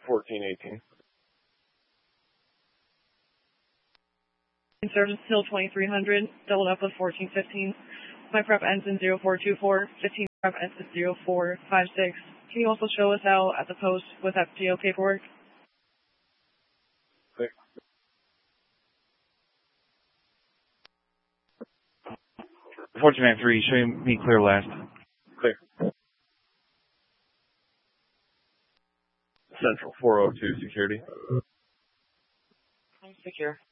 1418. Service Hill 2300, doubled up with 1415. My prep ends in 0424. 15 prep ends in 0456. Can you also show us out at the post with FTO paperwork? Clear. 1493, show me clear last. Clear. Central 402 security. I'm secure.